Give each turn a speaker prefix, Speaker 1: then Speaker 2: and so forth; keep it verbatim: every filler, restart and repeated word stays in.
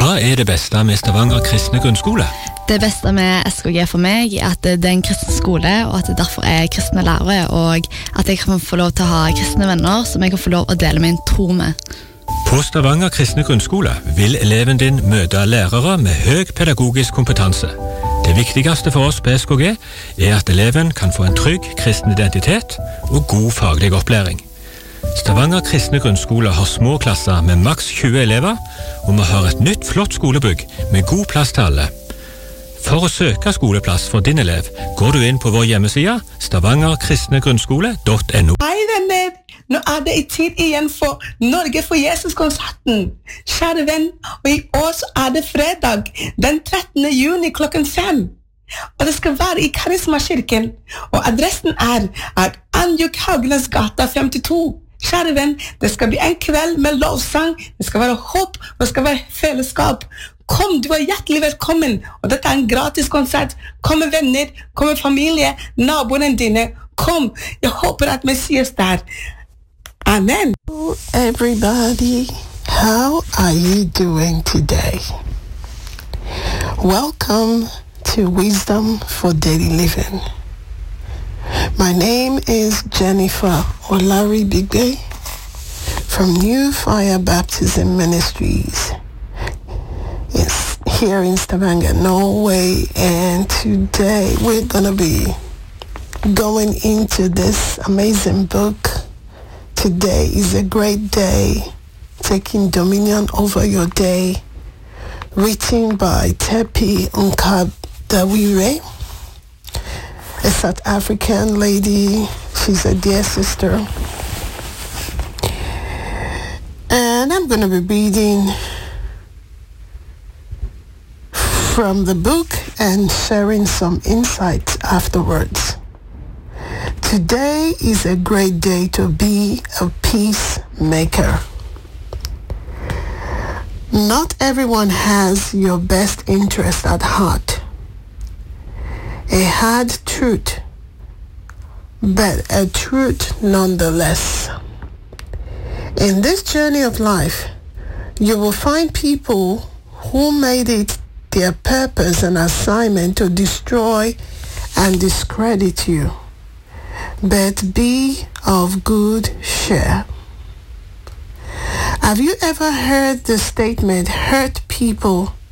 Speaker 1: Hva er det beste med Stavanger kristne grunnskole?
Speaker 2: Det beste med S K G for meg er at det er en kristen skole, og at det derfor er kristne lærere, og at jeg kan få lov til å ha kristne venner som jeg kan få lov å dele min tro med.
Speaker 1: På Stavanger kristne grunnskole vil eleven din møte lærere med høy pedagogisk kompetanse. Det viktigste for oss på S K G er at eleven kan få en trygg kristen identitet og god faglig opplæring. Stavanger kristne grunnskole har små klasser med maks tjue elever, og vi har et nytt flott skolebygg med god plass til alle. For å søke skoleplass for din elev, går du inn på vår hjemmeside stavanger kristne grunnskole punktum no.
Speaker 3: Hei venner, nå er det i tid igjen for Norge for Jesus-konserten. Kjære venn, og i år så er det fredag den trettende juni klokken fem. Og det skal være i Karisma-kirken, og adressen er at Anjuk Haugenes gata femtito. Kjære venn, det skal bli en kveld med lovsang, det skal være håp, og det skal være fellesskap. Kom, du er hjertelig velkommen, og dette er en gratis konsert. Kom med venner, kom med familie, naboene dine. Kom, jeg håper at Messias der. Amen.
Speaker 4: Everybody, how are you doing today? Welcome to Wisdom for Daily Living. My name is Jennifer Olaribigbe from New Fire Baptism Ministries. It's here in Stavanger, Norway, and today we're going to be going into this amazing book. Today is a great day, taking dominion over your day, written by Tepi Nkadawire, a South African lady. She's a dear sister. And I'm going to be reading from the book and sharing some insights afterwards. Today is a great day to be a peacemaker. Not everyone has your best interest at heart. A hard truth, but a truth nonetheless. In this journey of life, you will find people who made it their purpose and assignment to destroy and discredit you. But be of good cheer. Have you ever heard the statement, hurt people